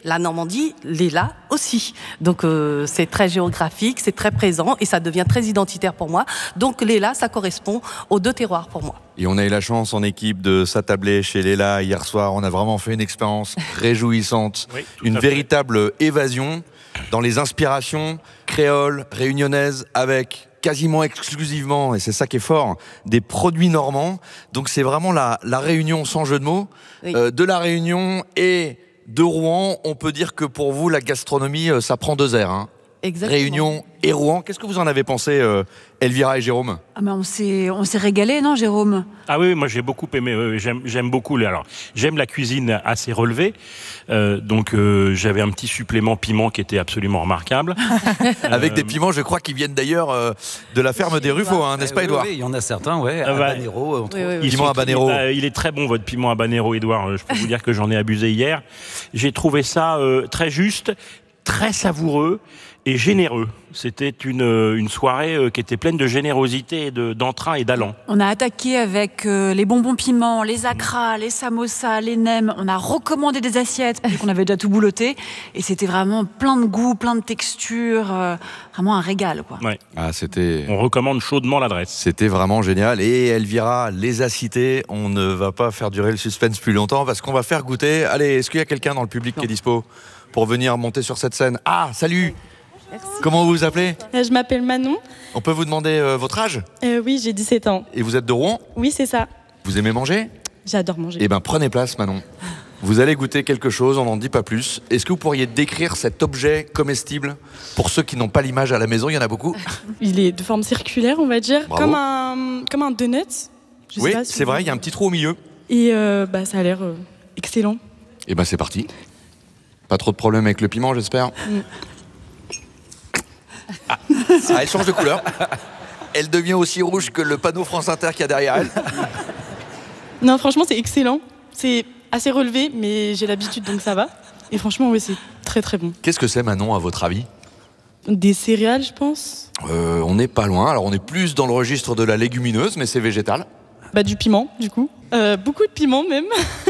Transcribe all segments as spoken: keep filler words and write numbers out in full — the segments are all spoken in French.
la Normandie, Léla aussi. Donc euh, c'est très géographique, c'est très présent et ça devient très identitaire pour moi. Donc Léla, ça correspond aux deux terroirs pour moi. Et on a eu la chance en équipe de s'attabler chez Léla hier soir. On a vraiment fait une expérience réjouissante, oui, une véritable évasion dans les inspirations créoles, réunionnaises, avec quasiment exclusivement, et c'est ça qui est fort, des produits normands. Donc c'est vraiment la, la réunion, sans jeu de mots, oui. euh, de la Réunion et de Rouen. On peut dire que pour vous, la gastronomie, euh, ça prend deux airs. Hein. Exactement. Réunion et Rouen. Qu'est-ce que vous en avez pensé, euh, Elvira et Jérôme ? Ah ben on s'est, on s'est régalé, non, Jérôme ? Ah oui, moi j'ai beaucoup aimé. Euh, j'aime, j'aime beaucoup. Alors, j'aime la cuisine assez relevée. Euh, donc euh, j'avais un petit supplément piment qui était absolument remarquable. Avec euh, des piments, je crois, qui viennent d'ailleurs euh, de la ferme des Ruffo, hein, n'est-ce pas, Édouard ? Oui, il y en a certains, ouais. Ah bah, habanero, on trouve. Oui, oui, oui. Piment habanero. Euh, il est très bon votre piment habanero, Édouard. Je peux vous dire que j'en ai abusé hier. J'ai trouvé ça euh, très juste, très savoureux et généreux. C'était une, une soirée qui était pleine de générosité, de, d'entrain et d'allant. On a attaqué avec euh, les bonbons piments, les acras, les samosas, les nems. On a recommandé des assiettes, vu qu'on avait déjà tout bouloté. Et c'était vraiment plein de goûts, plein de textures. Euh, vraiment un régal, quoi. Ouais. Ah, c'était... On recommande chaudement l'adresse. C'était vraiment génial. Et Elvira les a cités. On ne va pas faire durer le suspense plus longtemps parce qu'on va faire goûter. Allez, est-ce qu'il y a quelqu'un dans le public non. qui est dispo pour venir monter sur cette scène ? Ah, salut ! Merci. Comment vous vous appelez ? euh, Je m'appelle Manon. On peut vous demander euh, votre âge ? euh, Oui, j'ai dix-sept ans. Et vous êtes de Rouen ? Oui, c'est ça. Vous aimez manger ? J'adore manger. Eh bien, prenez place, Manon. Vous allez goûter quelque chose, on n'en dit pas plus. Est-ce que vous pourriez décrire cet objet comestible pour ceux qui n'ont pas l'image à la maison ? Il y en a beaucoup. Il est de forme circulaire, on va dire, Bravo. comme un, comme un donut. Je oui, sais pas si c'est vous... vrai, il y a un petit trou au milieu. Et euh, bah, ça a l'air euh, excellent. Eh bien, c'est parti. Pas trop de problème avec le piment, j'espère. Mm. Ah, ah, elle change de couleur. Elle devient aussi rouge que le panneau France Inter qu'il y a derrière elle. Non, franchement, c'est excellent. C'est assez relevé, mais j'ai l'habitude, donc ça va. Et franchement, oui, c'est très très bon. Qu'est-ce que c'est, Manon, à votre avis ? Des céréales, je pense. euh, On n'est pas loin. Alors, on est plus dans le registre de la légumineuse, mais c'est végétal. Bah, du piment, du coup. Euh, beaucoup de piment, même.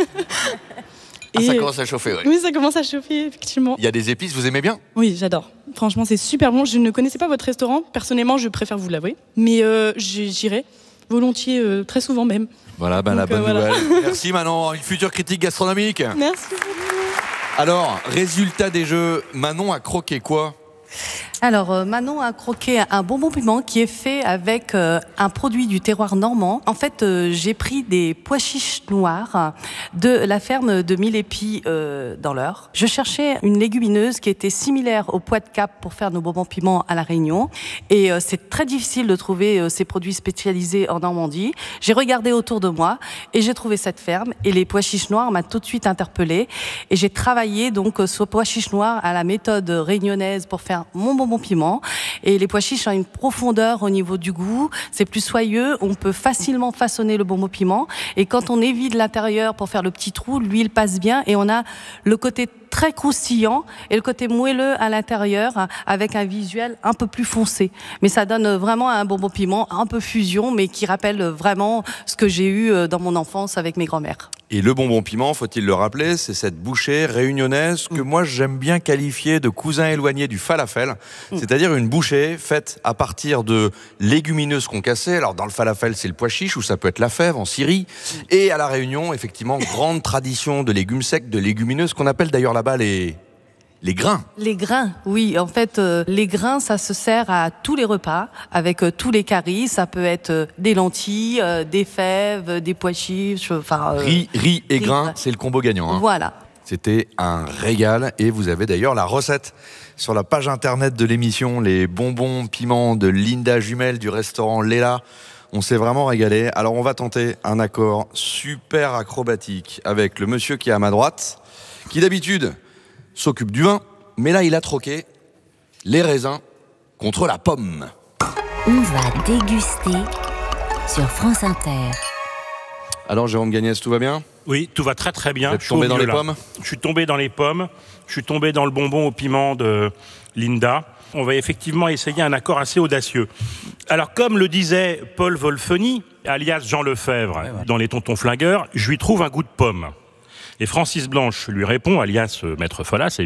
Ah, Et... ça commence à chauffer, oui. Oui, ça commence à chauffer, effectivement. Il y a des épices, vous aimez bien ? Oui, j'adore. Franchement, c'est super bon. Je ne connaissais pas votre restaurant. Personnellement, je préfère vous l'avouer. Mais euh, j'irai volontiers, euh, très souvent même. Voilà, ben, la bonne euh, nouvelle. Voilà. Merci Manon, une future critique gastronomique. Merci beaucoup. Alors, résultat des jeux, Manon a croqué quoi ? Alors, euh, Manon a croqué un bonbon piment qui est fait avec euh, un produit du terroir normand. En fait, euh, j'ai pris des pois chiches noirs de la ferme de Mille-Épis euh, dans l'Eure. Je cherchais une légumineuse qui était similaire au pois de Cap pour faire nos bonbons piments à La Réunion. Et euh, c'est très difficile de trouver euh, ces produits spécialisés en Normandie. J'ai regardé autour de moi et j'ai trouvé cette ferme. Et les pois chiches noirs m'a tout de suite interpellée. Et j'ai travaillé donc ce pois chiches noirs à la méthode réunionnaise pour faire mon bonbon piment. Et les pois chiches ont une profondeur au niveau du goût, c'est plus soyeux, on peut facilement façonner le bonbon piment et quand on évite l'intérieur pour faire le petit trou, l'huile passe bien et on a le côté très croustillant et le côté moelleux à l'intérieur avec un visuel un peu plus foncé. Mais ça donne vraiment un bonbon piment un peu fusion mais qui rappelle vraiment ce que j'ai eu dans mon enfance avec mes grands-mères. Et le bonbon piment, faut-il le rappeler, c'est cette bouchée réunionnaise que moi j'aime bien qualifier de cousin éloigné du falafel, mmh. c'est-à-dire une bouchée faite à partir de légumineuses concassées. Alors dans le falafel, c'est le pois chiche ou ça peut être la fève en Syrie. Mmh. Et à La Réunion, effectivement, grande tradition de légumes secs, de légumineuses qu'on appelle d'ailleurs là-bas les... Les grains. Les grains, oui. En fait, euh, les grains, ça se sert à tous les repas, avec euh, tous les caries. Ça peut être euh, des lentilles, euh, des fèves, des pois chiches, enfin... Euh, riz, riz et grains, c'est le combo gagnant. Hein. Voilà. C'était un régal et vous avez d'ailleurs la recette sur la page internet de l'émission, les bonbons piments de Linda Jumel du restaurant Léla. On s'est vraiment régalé. Alors on va tenter un accord super acrobatique avec le monsieur qui est à ma droite, qui d'habitude s'occupe du vin, mais là il a troqué les raisins contre la pomme. On va déguster sur France Inter. Alors Jérôme Gagnès, tout va bien ? Oui, tout va très très bien. Vous êtes tombé dans les pommes ? Je suis tombé dans les pommes, je suis tombé dans le bonbon au piment de Linda. On va effectivement essayer un accord assez audacieux. Alors comme le disait Paul Wolfeny, alias Jean Lefebvre, ouais, ouais. dans Les Tontons Flingueurs, je lui trouve un goût de pomme. Et Francis Blanche lui répond, alias Maître Folas,